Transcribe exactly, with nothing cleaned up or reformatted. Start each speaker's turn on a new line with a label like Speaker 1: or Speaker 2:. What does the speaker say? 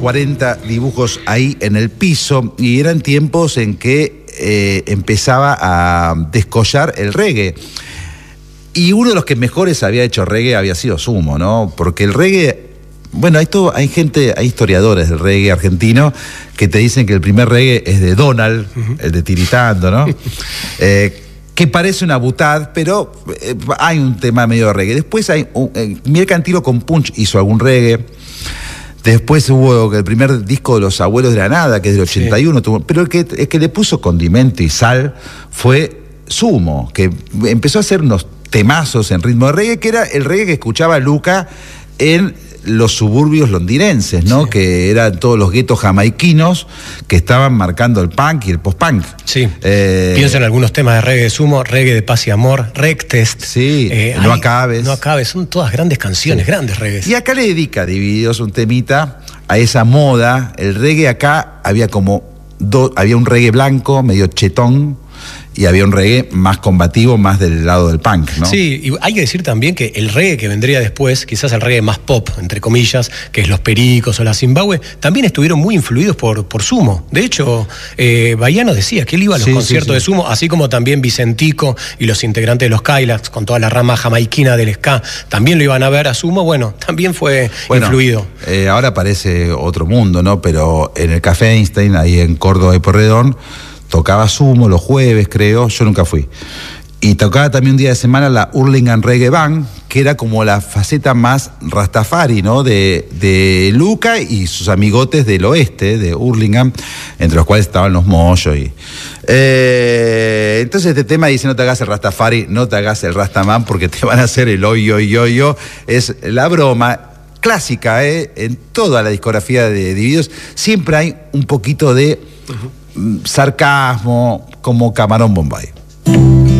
Speaker 1: cuarenta dibujos ahí en el piso, y eran tiempos en que eh, empezaba a descollar el reggae. Y uno de los que mejores había hecho reggae había sido Sumo, ¿no? Porque el reggae, bueno, hay, todo, hay gente, hay historiadores del reggae argentino que te dicen que el primer reggae es de Donald, uh-huh. el de Tiritando, ¿no? eh, que parece una butad, pero eh, hay un tema medio de reggae. Después hay, un, eh, Miguel Cantilo con Punch hizo algún reggae. Después hubo el primer disco de Los Abuelos de la Nada, que es del ochenta y uno, sí. tuvo, pero el que, el que le puso condimento y sal fue Sumo, que empezó a hacer unos temazos en ritmo de reggae, que era el reggae que escuchaba Luca en los suburbios londinenses, ¿no? Sí. Que eran todos los guetos jamaiquinos que estaban marcando el punk y el post-punk.
Speaker 2: Sí. Eh, Pienso en algunos temas de reggae de Sumo, reggae de paz y amor, Rec Test.
Speaker 1: Sí, eh, No hay, Acabes.
Speaker 2: No Acabes, son todas grandes canciones, sí. grandes reggaes.
Speaker 1: Y acá le dedica Divididos un temita a esa moda. El reggae acá había como do, había un reggae blanco, medio chetón, y había un reggae más combativo, más del lado del punk, ¿no?
Speaker 2: Sí, y hay que decir también que el reggae que vendría después, quizás el reggae más pop, entre comillas, que es los Pericos o la Zimbabue, también estuvieron muy influidos por, por Sumo. De hecho, eh, Bahiano decía que él iba a los sí, conciertos sí, sí. de Sumo, así como también Vicentico y los integrantes de los Cadillacs, con toda la rama jamaiquina del ska, también lo iban a ver a Sumo. Bueno, también fue bueno, influido.
Speaker 1: Eh, ahora parece otro mundo, ¿no? Pero en el Café Einstein, ahí en Córdoba y Porredón, tocaba Sumo los jueves, creo, yo nunca fui. Y tocaba también un día de semana la Hurlingham Reggae Band, que era como la faceta más rastafari, ¿no? De, de Luca y sus amigotes del oeste, de Hurlingham, entre los cuales estaban los Moyo. Y, eh, entonces este tema dice, no te hagas el rastafari, no te hagas el rastaman, porque te van a hacer el hoy, hoy, hoy, hoy. Es la broma clásica, ¿eh? En toda la discografía de Divididos siempre hay un poquito de... Uh-huh. sarcasmo, como Camarón Bombay.